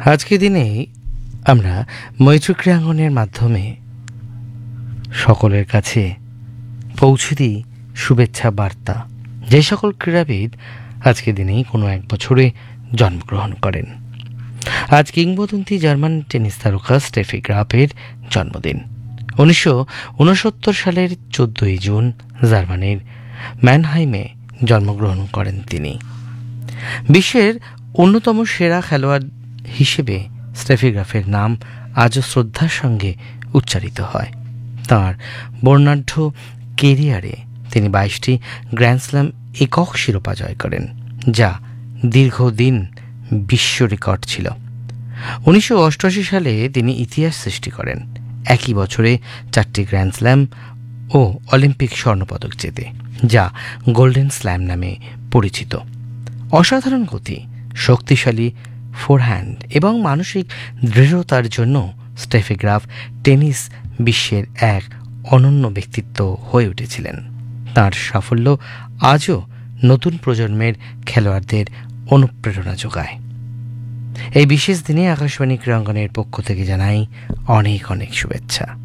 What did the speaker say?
আজকের দিনে আমরা মৈত্রী ক্রীড়াঙ্গনের মাধ্যমে সকলের কাছে পৌঁছে দিই শুভেচ্ছা বার্তা। যে সকল ক্রীড়াবিদ আজকের দিনেই কোনো এক বছরে জন্মগ্রহণ করেন। আজ কিংবদন্তি জার্মান টেনিস তারকা স্টেফি গ্রাফের জন্মদিন। 1969 সালের 14 জুন জার্মানির ম্যানহাইমে জন্মগ্রহণ করেন তিনি। বিশ্বের অন্যতম সেরা খেলোয়াড় হিসেবে স্টেফি গ্রাফের নাম আজও শ্রদ্ধার সঙ্গে উচ্চারিত হয়। তাঁর বর্ণাঢ্য কেরিয়ারে তিনি 22টি গ্র্যান্ডস্ল্যাম একক শিরোপা জয় করেন, যা দীর্ঘদিন বিশ্ব রেকর্ড ছিল। 1988 সালে তিনি ইতিহাস সৃষ্টি করেন, একই বছরে 4টি গ্র্যান্ডস্ল্যাম ও অলিম্পিক স্বর্ণপদক জেতে, যা গোল্ডেন স্ল্যাম নামে পরিচিত। অসাধারণ গতি, শক্তিশালী ফোরহ্যান্ড এবং মানসিক দৃঢ়তার জন্য স্টেফি গ্রাফ টেনিস বিশ্বের এক অনন্য ব্যক্তিত্ব হয়ে উঠেছিলেন। তাঁর সাফল্য আজও নতুন প্রজন্মের খেলোয়াড়দের অনুপ্রেরণা যোগায়। এই বিশেষ দিনে আকাশবাণী ক্রীড়াঙ্গনের পক্ষ থেকে জানাই অনেক অনেক শুভেচ্ছা।